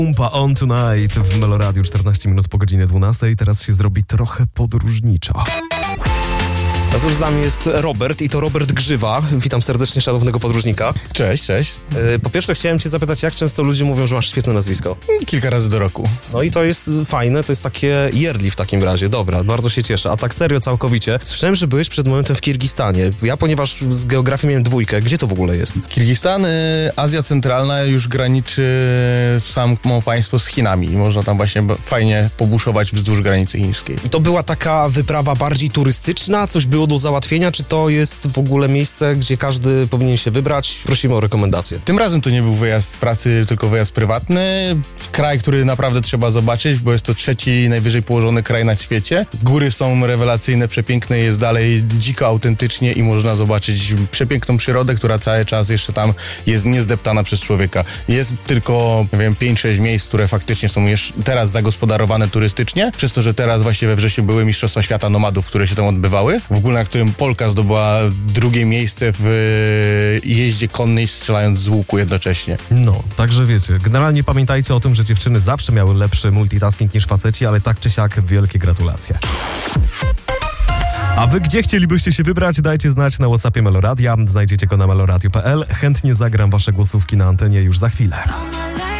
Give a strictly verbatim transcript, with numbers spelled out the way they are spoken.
Umpa on tonight w Meloradiu, czternaście minut po godzinie dwunastej. Teraz się zrobi trochę podróżniczo. Razem z nami jest Robert i to Robert Grzywa. Witam serdecznie szanownego podróżnika. Cześć, cześć. Po pierwsze chciałem cię zapytać, jak często ludzie mówią, że masz świetne nazwisko? Kilka razy do roku. No i to jest fajne, to jest takie yearly w takim razie. Dobra, bardzo się cieszę. A tak serio, całkowicie. Słyszałem, że byłeś przed momentem w Kirgistanie. Ja, ponieważ z geografii miałem dwójkę. Gdzie to w ogóle jest? Kirgistan, y, Azja Centralna już graniczy samo państwo z Chinami. Można tam właśnie b- fajnie pobuszować wzdłuż granicy chińskiej. I to była taka wyprawa bardziej turystyczna? Coś było do załatwienia? Czy to jest w ogóle miejsce, gdzie każdy powinien się wybrać? Prosimy o rekomendację. Tym razem to nie był wyjazd z pracy, tylko wyjazd prywatny. Kraj, który naprawdę trzeba zobaczyć, bo jest to trzeci najwyżej położony kraj na świecie. Góry są rewelacyjne, przepiękne, jest dalej dziko, autentycznie i można zobaczyć przepiękną przyrodę, która cały czas jeszcze tam jest niezdeptana przez człowieka. Jest tylko, nie wiem, pięć sześć miejsc, które faktycznie są już teraz zagospodarowane turystycznie, przez to, że teraz właśnie we wrześniu były Mistrzostwa Świata Nomadów, które się tam odbywały, w ogóle na którym Polka zdobyła drugie miejsce w jeździe konnej, strzelając z łuku jednocześnie. No, także wiecie, generalnie pamiętajcie o tym, że dziewczyny zawsze miały lepszy multitasking niż faceci, ale tak czy siak wielkie gratulacje. A wy gdzie chcielibyście się wybrać? Dajcie znać na WhatsAppie Meloradia. Znajdziecie go na meloradio kropka p l. Chętnie zagram wasze głosówki na antenie już za chwilę.